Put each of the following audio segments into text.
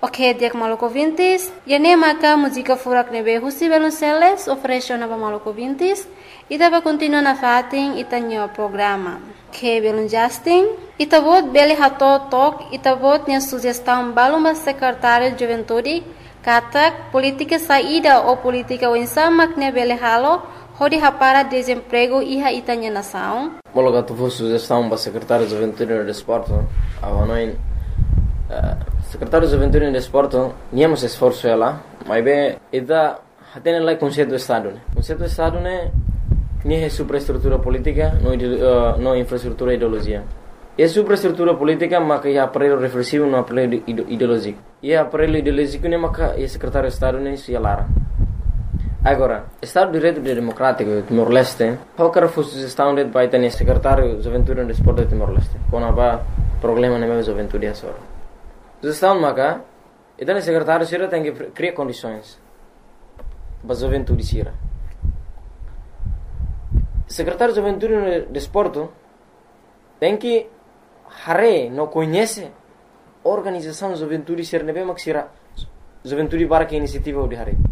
Ok, dia que maluco vintis, e nem maca música furak nebe husi Belonceles oferece nova maluco vintis, e tava continua na fatin e tanho programa. Que Belon Justin, e tabot bele hato tok, e tabot nia sugestão balumba secretário de juventude, katak política saída ou política winsama que bele halo, hodi hapara desemprego iha itanya nação. Mologa tu for sugestão para secretário de juventude e desporto, avanoin secretário de juventude e desporto, niamos esforço ela, mas bem, ida hatene lá conceito do estado, né? Conceito do estado né, nem é superestrutura política, não infraestrutura ideologia. É superestrutura política, mas é aparelho reflexivo, não aparelho ideológico. E aparelho ideológico né, mas é secretário de estado né, se alara. Agora, Estado de Direito Democrático de Timor-Leste, qualquer sugestão de vai ter secretário de juventude e desporto de Timor-Leste, quando há problema na minha juventude é só. Sugestão maca, então o secretário Sira tem que criar condições para a juventude Sira. Secretário de juventude e desporto tem que não conhece a organização de juventude Sira, não é mais Sira, juventude para que iniciativa de Hare.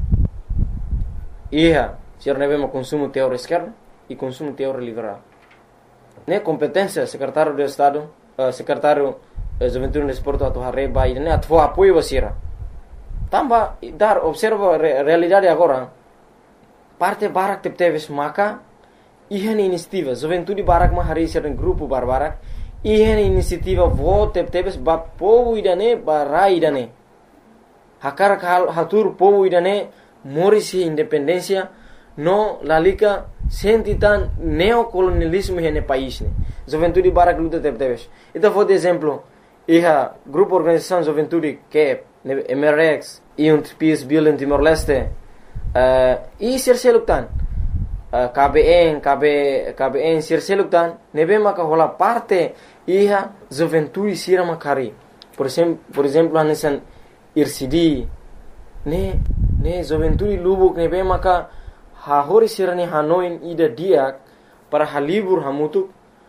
Sira não é mais consumo teórico esquerdo e consumo teórico liberal. Né competência secretário de Estado, secretário juventude e desporto atu Hare vai né atu apoio Sira. Tamba dar observa realidade agora. Parte barak teves maka ihan inisiativa juventude barak ma Hare Sira grupo barbarak ihan inisiativa vote teves ba povo idane barai idane. Hakar hatur povo idane morisi independência no lalika sentitan neocolonialismo nesse país né. Juventude barak luta teves. Então vou de exemplo grupo organização juventude que é MRX e PIS Bill em Timor-Leste e Sirseluktan KBN Sirseluktan nebe maka rola parte juventude sira makari por exemplo anesan IRCD ne juventude Lubuk nebe maka hahori sira ni Hanoi ida dia para halibur hamutuk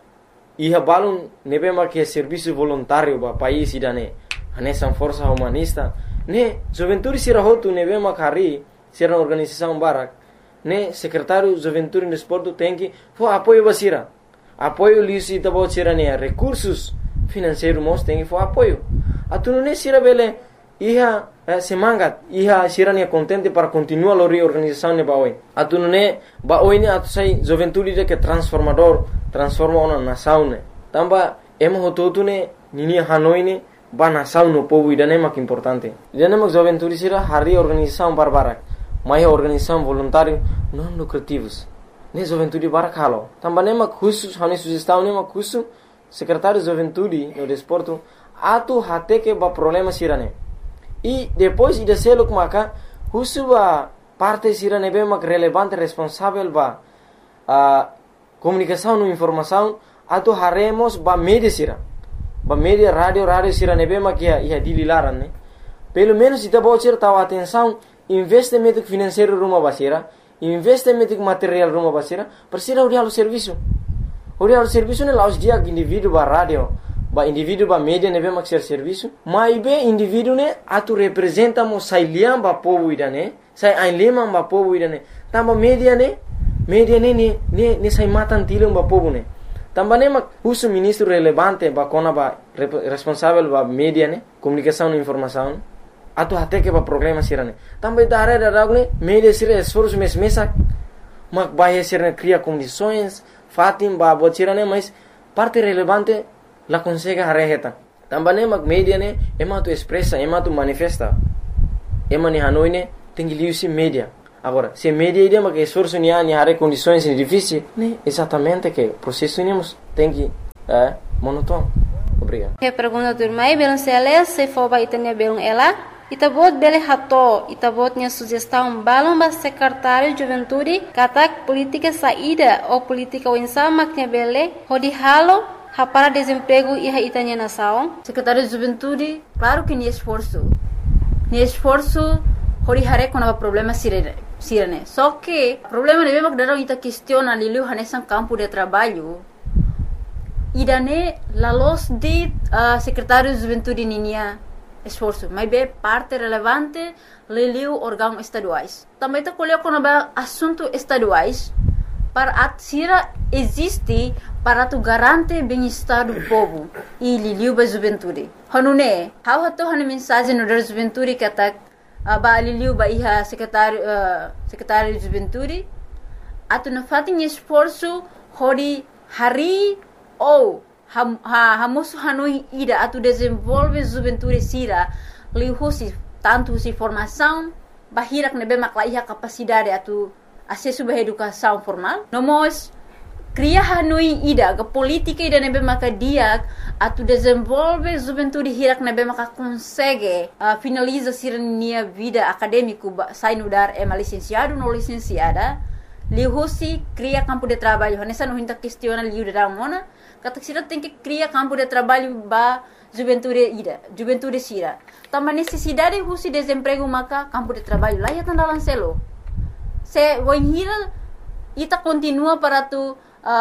balun nebe maka serviço voluntário ba país idane anesan força humanista ne juventude sira hotu nebe makari sira organização barak ne secretário juventude e desporto tem que apoio basira apoio lisi tabo sira ne recursos financeiros mos tem que apoio atunu ne sira bele semangat sira ne contente para continuar a reorganização ne baoi atunu ne baoi ne atu sai juventude de que transforma uma nação ne tamba emo hototu ne nini Hanoi ne ba nação no povo idane mak importante idane mak juventude sira hari organização barbarak mai organização voluntário não lucrativos ne juventude barak halo tamba ne mak khusus hani sugestão ne mak khusus secretário de juventude no desporto atu hate que ba problema sira ne e depois ida selo maka khusus ba parte sira ne be mak relevante responsável ba comunicação no informação atu haremos ba media sira ba media radio sira nebe makia ia dililaran ne pelo menos ita bocir tahu atenção investimento financeiro rumah basira investimento material rumah basira persira urialo serviço ne laus dia indivíduo ba radio ba indivíduo ba media nebe mak serviço mai be indivíduo ne atu representa mo sai liam ba povo idane sai ainleman ba povo idane tamba media ne sai matan tilum ba povo ne também mak uso ministro relevante ba kona ba responsável ba media ne comunicação e informação atu até que ba problema sirane também da área da ne media sira esforço mesak mak ba sira cria condições fatim ba botirane mas parte relevante la consegue hareheta também mak media ne ema tu expressa ema tu manifesta ema ni Hanoi ne tengi liusi media. Agora, se media ideia que esforço ni hare condições difíceis, né? Exatamente que processo temos tem que monótono. Obrigado. Que pergunta do irmão Belonceles se for para itania belon ela, itabot bele hato, itabot nia sugestão balon ba secretário de juventude, katak política saída ou política winsama que bele, hodi halo para desemprego e itania nação. Secretário de juventude, claro que ni esforço hori hare quando há problema sirene. Só que problema de mesmo que darão ita questiona liu hanesan campo de trabalho. Idane la los de secretário de juventude ninia esforço, mas é parte relevante leliu órgãos estaduais. Também está colocando assuntos estaduais para a sira existe para tu garante bem-estar do povo e liliu ba juventude. Hanune, how hato han mensagem no da juventude que atak ba liliu ba iha secretário de juventude atu na fatin esforço hori hari ou hamosu hanui ida atu desenvolve juventude sira lihusi tanto si formação bahirak nebe makla iha capacidade atu acesso à educação formal. Nomos cria hanui ida ga política ida nebe maka dia atu desenvolve juventude hirak nebe maka consegue finaliza sirnia vida acadêmico sai no dar é licenciado no licenciada lihusi cria campo de trabalho nessa não hinta questiona liu da mona kata sira tem que cria campo de trabalho ba juventude sira também necessidade husi desemprego maka campo de trabalho lá ya tandalan selo se voinhira ita continua para tu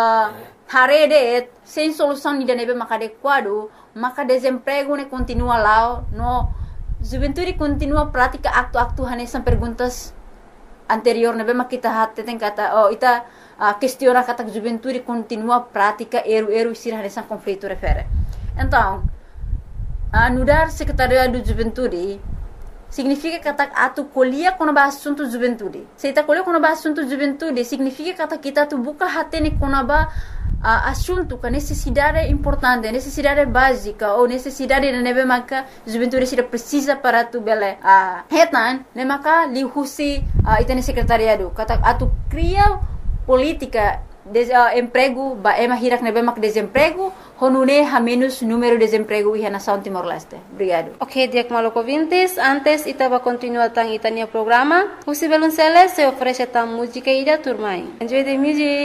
harede sem solução ni nebe maka adequado maka desemprego ne continua lá no juventude continua prática acto hanesan perguntas anterior nebe maka kita hatte tem kata ita questiona kata juventude continua prática eru sira hanesan conflito refere então anudar secretariado de juventude significa kata atu colhia quando ba assunto juventude. Se ita colhia quando ba assunto juventude, significa kata kita tu buka hatene quando ba assunto com necessidade importante, necessidade básica ou necessidade de nebe maka juventude sira precisa para tu bele hetan ne maka lihusi itane secretariado kata atu cria política emprego ba ema hirak nebe mak desemprego honune ha menos número de desemprego e nação Timor-Leste. Obrigado. Ok, Diak Maloko ouvintes, antes itava continuar tang itania programa, o Sibelunceles se oferece tam música e da turmai. Enjoy the music.